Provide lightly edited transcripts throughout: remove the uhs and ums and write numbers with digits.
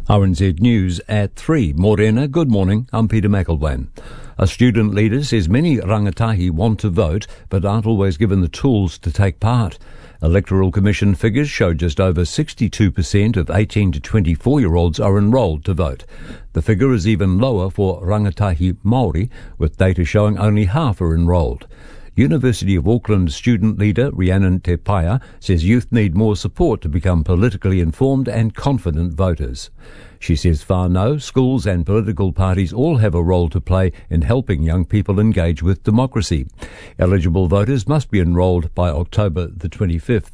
RNZ News at 3. Morena, good morning. I'm Peter McElwain. A student leader says many rangatahi want to vote but aren't always given the tools to take part. Electoral Commission figures show just over 62% of 18 to 24-year-olds are enrolled to vote. The figure is even lower for rangatahi Māori, with data showing only half are enrolled. University of Auckland student leader Rhiannon Te Paia says youth need more support to become politically informed and confident voters. She says whānau, schools and political parties all have a role to play in helping young people engage with democracy. Eligible voters must be enrolled by October the 25th.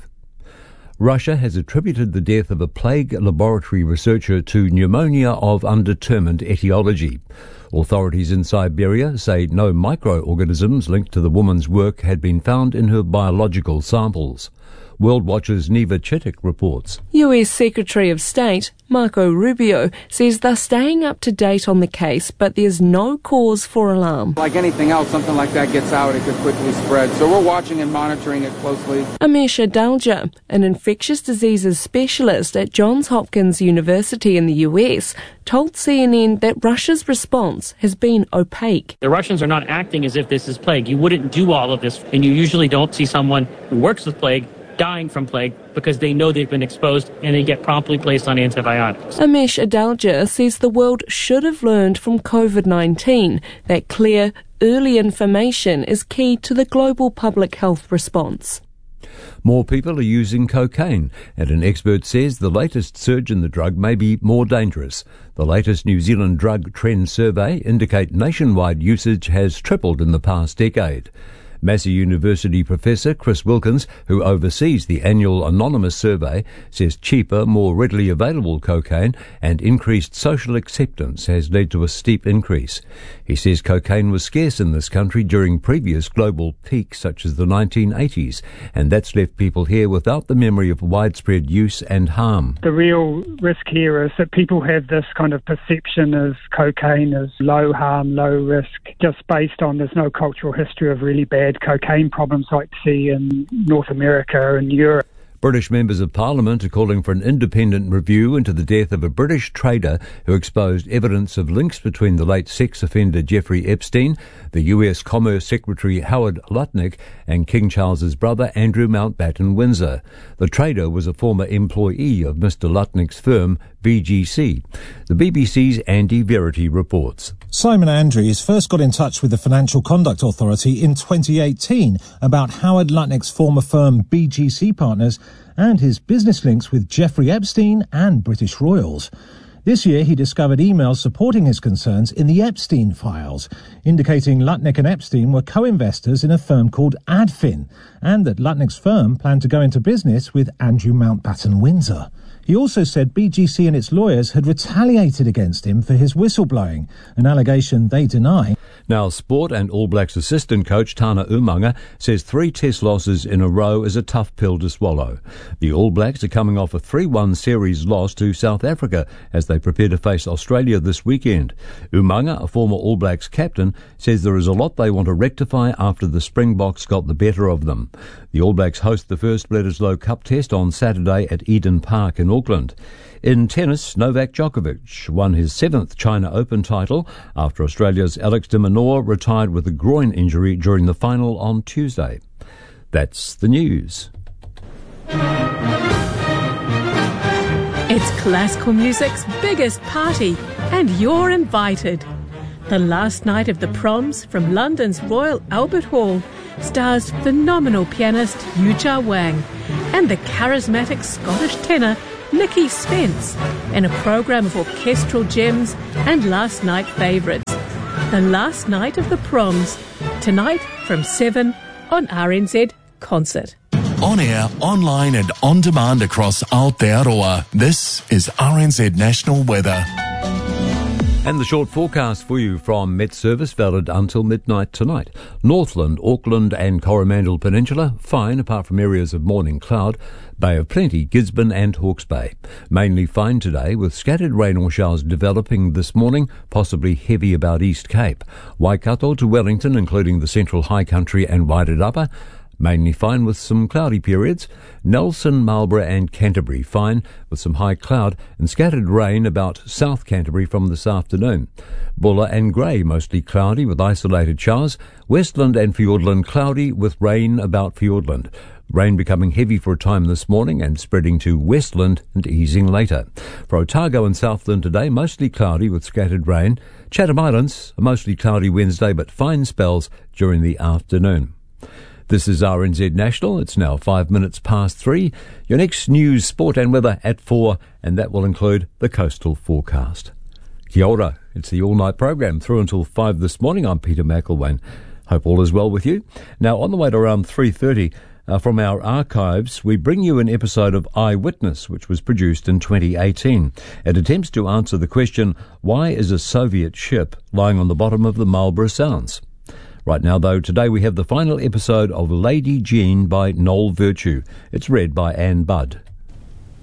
Russia has attributed the death of a plague laboratory researcher to pneumonia of undetermined etiology. Authorities in Siberia say no microorganisms linked to the woman's work had been found in her biological samples. World Watch's Neva Chitik reports. US Secretary of State Marco Rubio says they're staying up to date on the case, but there's no cause for alarm. Like anything else, something like that gets out, it could quickly spread. So we're watching and monitoring it closely. Amesh Adalja, an infectious diseases specialist at Johns Hopkins University in the US, told CNN that Russia's response has been opaque. The Russians are not acting as if this is plague. You wouldn't do all of this, and you usually don't see someone who works with plague dying from plague because they know they've been exposed and they get promptly placed on antibiotics. Amesh Adalja says the world should have learned from COVID-19 that clear, early information is key to the global public health response. More people are using cocaine, and an expert says the latest surge in the drug may be more dangerous. The latest New Zealand Drug Trend Survey indicate nationwide usage has tripled in the past decade. Massey University professor Chris Wilkins, who oversees the annual anonymous survey, says cheaper, more readily available cocaine and increased social acceptance has led to a steep increase. He says cocaine was scarce in this country during previous global peaks such as the 1980s, and that's left people here without the memory of widespread use and harm. The real risk here is that people have this kind of perception of cocaine as low harm, low risk, just based on there's no cultural history of really bad cocaine problems like you see in North America and Europe. British members of Parliament are calling for an independent review into the death of a British trader who exposed evidence of links between the late sex offender Jeffrey Epstein, the US Commerce Secretary Howard Lutnick, and King Charles's brother Andrew Mountbatten Windsor. The trader was a former employee of Mr. Lutnick's firm, BGC. The BBC's Andy Verity reports. Simon Andrews first got in touch with the Financial Conduct Authority in 2018 about Howard Lutnick's former firm BGC Partners and his business links with Jeffrey Epstein and British royals. This year he discovered emails supporting his concerns in the Epstein files, indicating Lutnick and Epstein were co-investors in a firm called Adfin, and that Lutnick's firm planned to go into business with Andrew Mountbatten Windsor. He also said BGC and its lawyers had retaliated against him for his whistleblowing, an allegation they deny. Now, Sport and All Blacks assistant coach Tana Umaga says 3 test losses in a row is a tough pill to swallow. The All Blacks are coming off a 3-1 series loss to South Africa as they prepare to face Australia this weekend. Umaga, a former All Blacks captain, says there is a lot they want to rectify after the Springboks got the better of them. The All Blacks host the first Bledisloe Cup test on Saturday at Eden Park in Auckland. In tennis, Novak Djokovic won his 7th China Open title after Australia's Alex de Minaur retired with a groin injury during the final on Tuesday. That's the news. It's classical music's biggest party, and you're invited. The last night of the Proms from London's Royal Albert Hall stars phenomenal pianist Yu-Cha Wang and the charismatic Scottish tenor Nikki Spence in a programme of orchestral gems and last night favourites. The last night of the Proms, tonight from 7 on RNZ Concert. On air, online and on demand across Aotearoa, this is RNZ National Weather. And the short forecast for you from Met Service, valid until midnight tonight. Northland, Auckland and Coromandel Peninsula, fine apart from areas of morning cloud. Bay of Plenty, Gisborne and Hawke's Bay. Mainly fine today, with scattered rain or showers developing this morning, possibly heavy about East Cape. Waikato to Wellington, including the Central High Country and Wairarapa. Mainly fine with some cloudy periods. Nelson, Marlborough and Canterbury fine with some high cloud and scattered rain about South Canterbury from this afternoon. Buller and Grey mostly cloudy with isolated showers. Westland and Fiordland cloudy with rain about Fiordland. Rain becoming heavy for a time this morning and spreading to Westland and easing later. For Otago and Southland today, mostly cloudy with scattered rain. Chatham Islands, a mostly cloudy Wednesday but fine spells during the afternoon. This is RNZ National. It's now 5 minutes past 3. Your next news, sport and weather at 4, and that will include the coastal forecast. Kia ora. It's the all-night program through until 5 this morning. I'm Peter McElwain. Hope all is well with you. Now, on the way to around 3:30, from our archives, we bring you an episode of Eyewitness, which was produced in 2018. It attempts to answer the question, why is a Soviet ship lying on the bottom of the Marlborough Sounds? Right now, though, today we have the final episode of Lady Jean by Noel Virtue. It's read by Anne Budd.